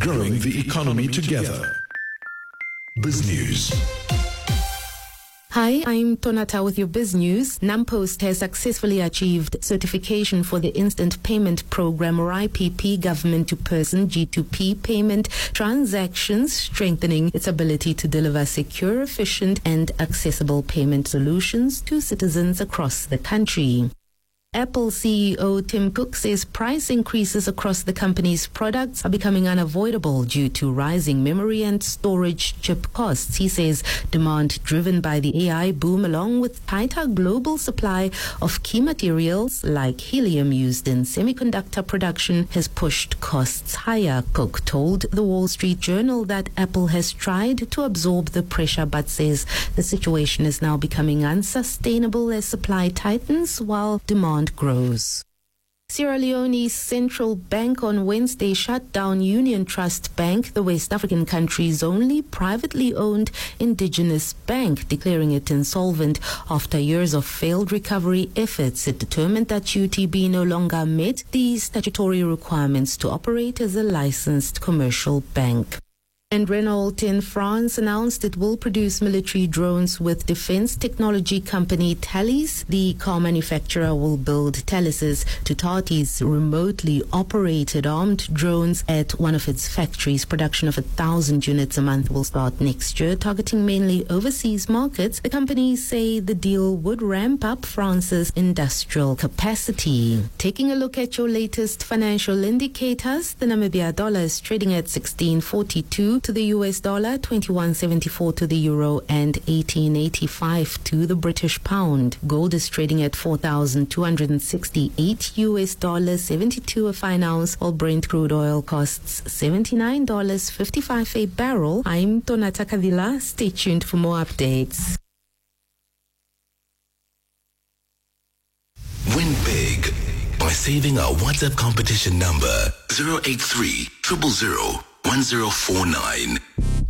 growing the economy together. BizNews. Hi, I'm Tonata with your Biz News. NamPost has successfully achieved certification for the Instant Payment Program, or IPP, government-to-person G2P payment transactions, strengthening its ability to deliver secure, efficient, and accessible payment solutions to citizens across the country. Apple CEO Tim Cook says price increases across the company's products are becoming unavoidable due to rising memory and storage chip costs. He says demand driven by the AI boom, along with tighter global supply of key materials like helium used in semiconductor production, has pushed costs higher. Cook told the Wall Street Journal that Apple has tried to absorb the pressure, but says the situation is now becoming unsustainable as supply tightens while demand grows. Sierra Leone's central bank on Wednesday shut down Union Trust Bank, the West African country's only privately owned indigenous bank, declaring it insolvent after years of failed recovery efforts. It determined that UTB no longer met the statutory requirements to operate as a licensed commercial bank. And Renault in France announced it will produce military drones with defense technology company Thales. The car manufacturer will build Thales's Tutatis remotely operated armed drones at one of its factories. Production of 1,000 units a month will start next year, targeting mainly overseas markets. The companies say the deal would ramp up France's industrial capacity. Taking a look at your latest financial indicators, the Namibia dollar is trading at 16.42 to the US dollar, 21.74 to the euro, and 18.85 to the British pound. Gold is trading at 4,268 US dollars, 72 a fine ounce, while Brent crude oil costs $79.55 a barrel. I'm Tonata Kadila. Stay tuned for more updates. Win big by saving our WhatsApp competition number 083 000 1049.